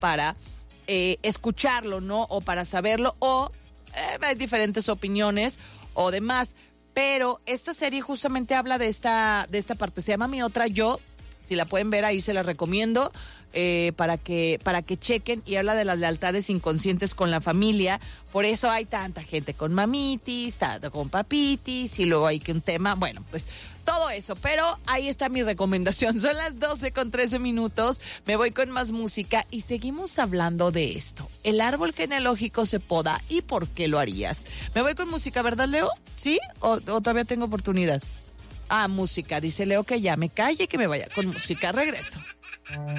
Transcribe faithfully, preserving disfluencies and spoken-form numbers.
para eh, escucharlo, ¿no? O para saberlo, o eh, hay diferentes opiniones o demás. Pero esta serie justamente habla de esta, de esta parte. Se llama Mi Otra Yo. Si la pueden ver ahí, se la recomiendo eh, para que para que chequen, y habla de las lealtades inconscientes con la familia. Por eso hay tanta gente con mamitis, tanto con papitis, y luego hay que un tema, bueno, pues todo eso. Pero ahí está mi recomendación. Son las doce con trece minutos. Me voy con más música y seguimos hablando de esto. El árbol genealógico se poda, ¿y por qué lo harías? Me voy con música, ¿verdad, Leo? ¿Sí? ¿O, o todavía tengo oportunidad? Ah, música. Dice Leo que ya me calle, que me vaya con música. Regreso.